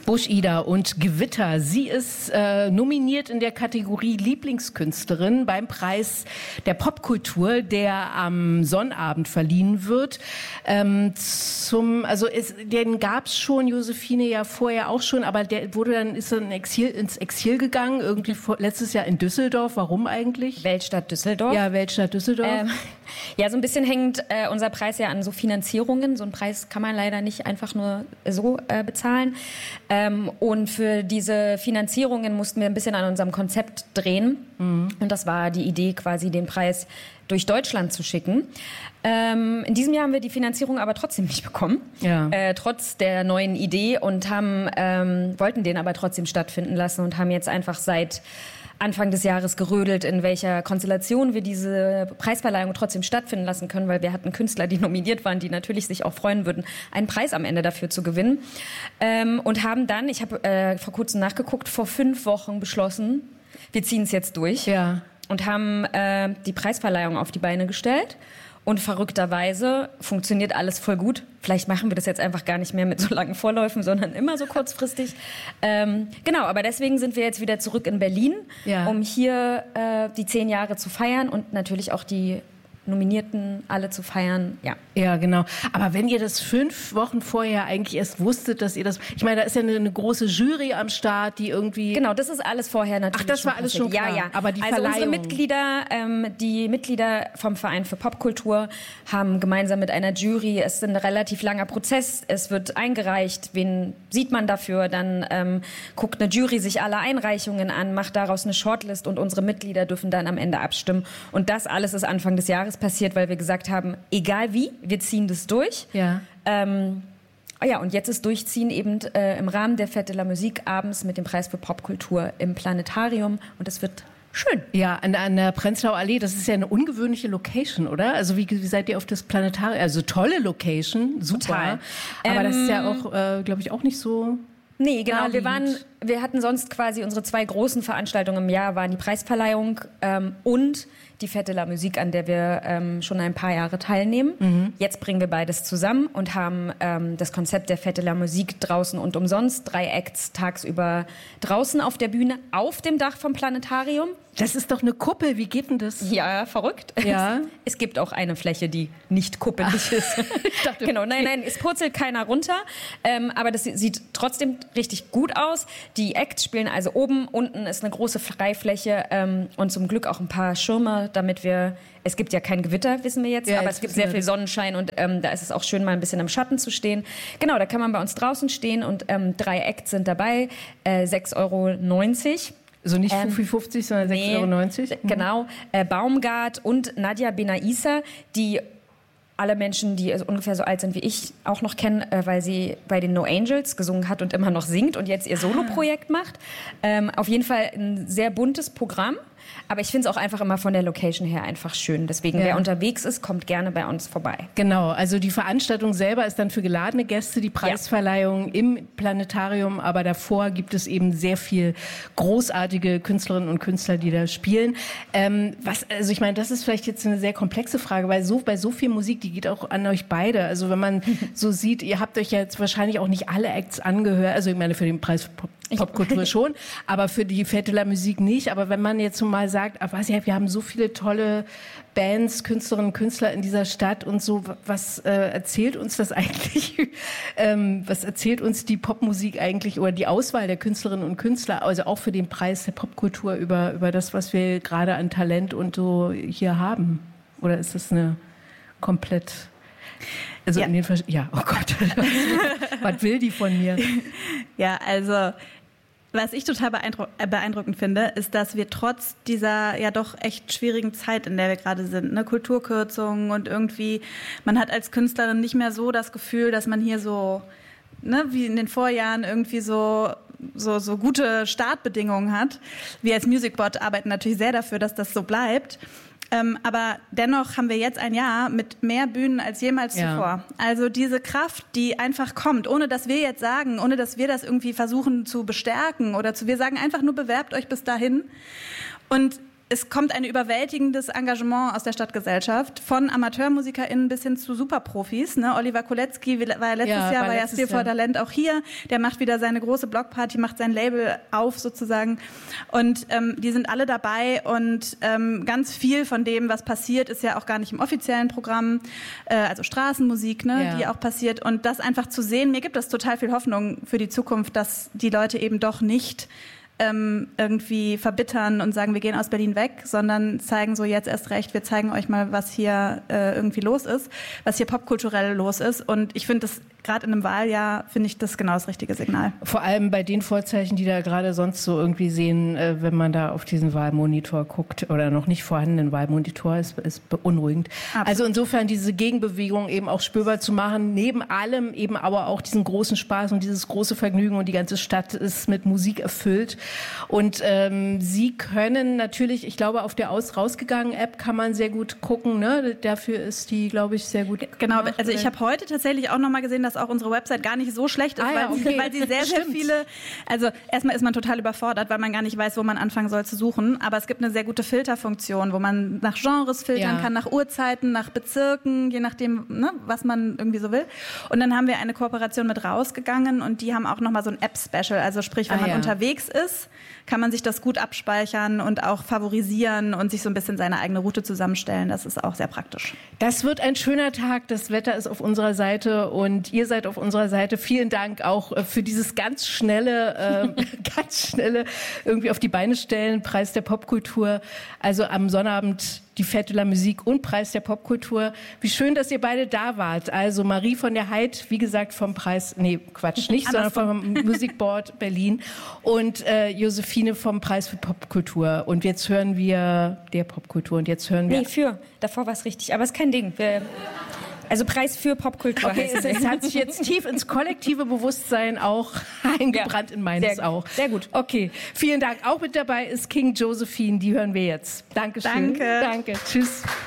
Bushido und Gewitter. Sie ist nominiert in der Kategorie Lieblingskünstlerin beim Preis der Popkultur, der am Sonnabend verliehen wird. Den gab's schon, Josephine ja vorher auch schon, aber der ist dann ins Exil gegangen, irgendwie letztes Jahr in Düsseldorf. Warum eigentlich? Weltstadt Düsseldorf. Ja, Weltstadt Düsseldorf. Ja, so ein bisschen hängt unser Preis ja an so Finanzierungen. So einen Preis kann man leider nicht einfach nur so bezahlen. Und für diese Finanzierungen mussten wir ein bisschen an unserem Konzept drehen. Mhm. Und das war die Idee, quasi den Preis durch Deutschland zu schicken. In diesem Jahr haben wir die Finanzierung aber trotzdem nicht bekommen, trotz der neuen Idee, und wollten den aber trotzdem stattfinden lassen und haben jetzt einfach seit Anfang des Jahres gerödelt, in welcher Konstellation wir diese Preisverleihung trotzdem stattfinden lassen können, weil wir hatten Künstler, die nominiert waren, die natürlich sich auch freuen würden, einen Preis am Ende dafür zu gewinnen. Und haben dann, ich habe vor kurzem nachgeguckt, vor 5 Wochen beschlossen, wir ziehen es jetzt durch. Ja. Und haben die Preisverleihung auf die Beine gestellt. Und verrückterweise funktioniert alles voll gut. Vielleicht machen wir das jetzt einfach gar nicht mehr mit so langen Vorläufen, sondern immer so kurzfristig. Genau, aber deswegen sind wir jetzt wieder zurück in Berlin, um hier die 10 Jahre zu feiern und natürlich auch die Nominierten alle zu feiern, ja. Ja, genau. Aber wenn ihr das 5 Wochen vorher eigentlich erst wusstet, dass ihr das... Ich meine, da ist ja eine große Jury am Start, die irgendwie... Genau, das ist alles vorher natürlich. Ach, das war alles schon klar. Ja. Aber die also Verleihung... die Mitglieder vom Verein für Popkultur haben gemeinsam mit einer Jury, es ist ein relativ langer Prozess, es wird eingereicht, wen sieht man dafür, dann guckt eine Jury sich alle Einreichungen an, macht daraus eine Shortlist und unsere Mitglieder dürfen dann am Ende abstimmen. Und das alles ist Anfang des Jahres passiert, weil wir gesagt haben, egal wie, wir ziehen das durch. Ja. Und jetzt ist Durchziehen eben im Rahmen der Fête de la Musique abends mit dem Preis für Popkultur im Planetarium, und es wird schön. Ja, an der Prenzlauer Allee, das ist ja eine ungewöhnliche Location, oder? Also wie seid ihr auf das Planetarium? Also tolle Location, super. Total. Aber das ist ja auch, glaube ich, auch nicht so... Nee, genau. Wir hatten sonst quasi unsere 2 großen Veranstaltungen im Jahr, waren die Preisverleihung und die Fête de la Musique, an der wir schon ein paar Jahre teilnehmen. Mhm. Jetzt bringen wir beides zusammen und haben das Konzept der Fête de la Musique draußen und umsonst. 3 Acts tagsüber draußen auf der Bühne, auf dem Dach vom Planetarium. Das ist doch eine Kuppel, wie geht denn das? Ja, verrückt. Ja. Es gibt auch eine Fläche, die nicht kuppelig ist. Ich dachte, genau, nein, es purzelt keiner runter. Aber das sieht trotzdem richtig gut aus. Die Acts spielen also oben, unten ist eine große Freifläche und zum Glück auch ein paar Schirme, damit es gibt ja kein Gewitter, wissen wir jetzt, aber es gibt sehr viel Sonnenschein und da ist es auch schön, mal ein bisschen im Schatten zu stehen. Genau, da kann man bei uns draußen stehen und 3 Acts sind dabei, 6,90 €. Also nicht 50, sondern 6,90 €? Genau. Baumgart und Nadja Benaissa, die alle Menschen, die ungefähr so alt sind wie ich, auch noch kennen, weil sie bei den No Angels gesungen hat und immer noch singt und jetzt ihr Soloprojekt macht. Auf jeden Fall ein sehr buntes Programm. Aber ich finde es auch einfach immer von der Location her einfach schön. Deswegen, wer unterwegs ist, kommt gerne bei uns vorbei. Genau, also die Veranstaltung selber ist dann für geladene Gäste, die Preisverleihung im Planetarium. Aber davor gibt es eben sehr viel großartige Künstlerinnen und Künstler, die da spielen. Also ich meine, das ist vielleicht jetzt eine sehr komplexe Frage, weil bei so viel Musik, die geht auch an euch beide. Also wenn man so sieht, ihr habt euch ja jetzt wahrscheinlich auch nicht alle Acts angehört. Also ich meine, für den Preis für Popkultur schon, aber für die Fête de la Musique nicht. Aber wenn man jetzt so mal sagt, wir haben so viele tolle Bands, Künstlerinnen und Künstler in dieser Stadt und so, was erzählt uns das eigentlich? Was erzählt uns die Popmusik eigentlich oder die Auswahl der Künstlerinnen und Künstler, also auch für den Preis der Popkultur über das, was wir gerade an Talent und so hier haben? Oder ist das eine komplett... Also oh Gott, was will die von mir? Ja, also was ich total beeindruckend finde, ist, dass wir trotz dieser ja doch echt schwierigen Zeit, in der wir gerade sind, ne, Kulturkürzungen und irgendwie, man hat als Künstlerin nicht mehr so das Gefühl, dass man hier so, ne, wie in den Vorjahren irgendwie so gute Startbedingungen hat. Wir als Musicbot arbeiten natürlich sehr dafür, dass das so bleibt. Aber dennoch haben wir jetzt ein Jahr mit mehr Bühnen als jemals zuvor. Also diese Kraft, die einfach kommt, ohne dass wir jetzt sagen, ohne dass wir das irgendwie versuchen zu bestärken wir sagen einfach nur, bewerbt euch bis dahin. Und es kommt ein überwältigendes Engagement aus der Stadtgesellschaft, von AmateurmusikerInnen bis hin zu Superprofis. Ne? Oliver Kolecki war letztes Jahr, war ja Stil vor Talent auch hier. Der macht wieder seine große Blockparty, macht sein Label auf sozusagen. Und die sind alle dabei und ganz viel von dem, was passiert, ist ja auch gar nicht im offiziellen Programm. Also Straßenmusik, ne, die auch passiert. Und das einfach zu sehen, mir gibt das total viel Hoffnung für die Zukunft, dass die Leute eben doch nicht irgendwie verbittern und sagen, wir gehen aus Berlin weg, sondern zeigen so jetzt erst recht, wir zeigen euch mal, was hier irgendwie los ist, was hier popkulturell los ist. Und ich finde das gerade in einem Wahljahr, finde ich das genau das richtige Signal. Vor allem bei den Vorzeichen, die da gerade sonst so irgendwie sehen, wenn man da auf diesen Wahlmonitor guckt oder noch nicht vorhandenen Wahlmonitor, ist beunruhigend. Absolut. Also insofern diese Gegenbewegung eben auch spürbar zu machen, neben allem eben aber auch diesen großen Spaß und dieses große Vergnügen und die ganze Stadt ist mit Musik erfüllt. Und Sie können natürlich, ich glaube, auf der rausgegangen App kann man sehr gut gucken. Ne? Dafür ist die, glaube ich, sehr gut Genau, gemacht, also ich habe heute tatsächlich auch nochmal gesehen, dass auch unsere Website gar nicht so schlecht ist, weil sie sehr, sehr viele, also erstmal ist man total überfordert, weil man gar nicht weiß, wo man anfangen soll zu suchen. Aber es gibt eine sehr gute Filterfunktion, wo man nach Genres filtern kann, nach Uhrzeiten, nach Bezirken, je nachdem, ne, was man irgendwie so will. Und dann haben wir eine Kooperation mit Rausgegangen und die haben auch nochmal so ein App-Special. Also sprich, wenn man unterwegs ist, kann man sich das gut abspeichern und auch favorisieren und sich so ein bisschen seine eigene Route zusammenstellen. Das ist auch sehr praktisch. Das wird ein schöner Tag. Das Wetter ist auf unserer Seite und ihr seid auf unserer Seite. Vielen Dank auch für dieses ganz schnelle irgendwie auf die Beine stellen. Preis der Popkultur. Also am Sonnabend die Fête de la Musique und Preis der Popkultur. Wie schön, dass ihr beide da wart. Also Marie von der Heid, wie gesagt, vom Preis, sondern vom Musikboard Berlin und Josephine vom Preis für Popkultur. Und jetzt hören wir der Popkultur und jetzt hören wir... Davor war es richtig, aber es ist kein Ding. Also Preis für Popkultur. Okay, es hat sich jetzt tief ins kollektive Bewusstsein auch eingebrannt, in meines auch. Sehr gut. Okay, vielen Dank. Auch mit dabei ist King Josephine, die hören wir jetzt. Dankeschön. Danke. Danke. Tschüss.